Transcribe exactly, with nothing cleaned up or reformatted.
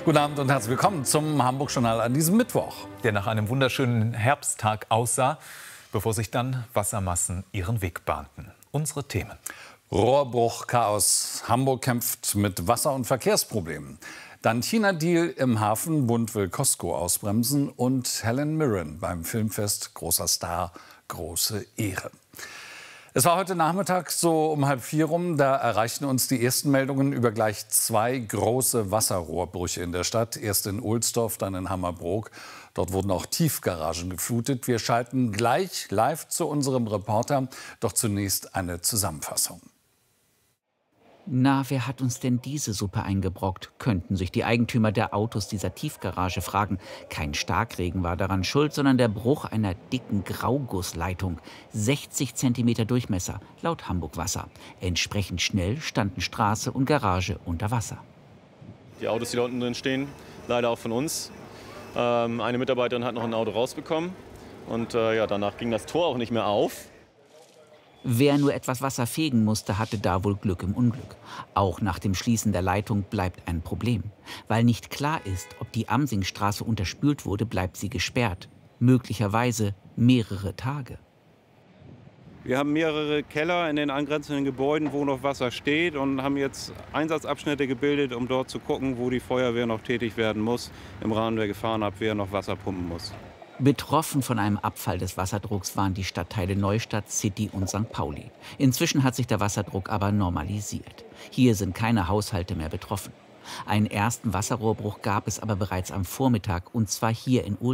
Guten Abend und herzlich willkommen zum Hamburg-Journal an diesem Mittwoch. Der nach einem wunderschönen Herbsttag aussah, bevor sich dann Wassermassen ihren Weg bahnten. Unsere Themen. Rohrbruchchaos. Hamburg kämpft mit Wasser- und Verkehrsproblemen. Dann China-Deal im Hafen, Bund will Costco ausbremsen und Helen Mirren beim Filmfest, großer Star, große Ehre. Es war heute Nachmittag so um halb vier rum, da erreichten uns die ersten Meldungen über gleich zwei große Wasserrohrbrüche in der Stadt. Erst in Ohlsdorf, dann in Hammerbrook. Dort wurden auch Tiefgaragen geflutet. Wir schalten gleich live zu unserem Reporter. Doch zunächst eine Zusammenfassung. Na, wer hat uns denn diese Suppe eingebrockt? Könnten sich die Eigentümer der Autos dieser Tiefgarage fragen. Kein Starkregen war daran schuld, sondern der Bruch einer dicken Graugussleitung. sechzig Zentimeter Durchmesser, laut Hamburg Wasser. Entsprechend schnell standen Straße und Garage unter Wasser. Die Autos, die da unten drin stehen, leider auch von uns. Ähm, eine Mitarbeiterin hat noch ein Auto rausbekommen. Und äh, ja, danach ging das Tor auch nicht mehr auf. Wer nur etwas Wasser fegen musste, hatte da wohl Glück im Unglück. Auch nach dem Schließen der Leitung bleibt ein Problem. Weil nicht klar ist, ob die Amsingstraße unterspült wurde, bleibt sie gesperrt. Möglicherweise mehrere Tage. Wir haben mehrere Keller in den angrenzenden Gebäuden, wo noch Wasser steht, und haben jetzt Einsatzabschnitte gebildet, um dort zu gucken, wo die Feuerwehr noch tätig werden muss, im Rahmen der Gefahrenabwehr noch Wasser pumpen muss. Betroffen von einem Abfall des Wasserdrucks waren die Stadtteile Neustadt, City und Sankt Pauli. Inzwischen hat sich der Wasserdruck aber normalisiert. Hier sind keine Haushalte mehr betroffen. Einen ersten Wasserrohrbruch gab es aber bereits am Vormittag, und zwar hier in Ohlsdorf.